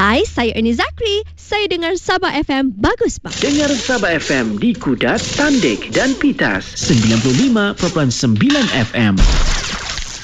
Hai, saya Ernie Zakri. Saya dengar Sabah FM bagus bang. Dengar Sabah FM di Kudat, Tandik dan Pitas 95.9 FM.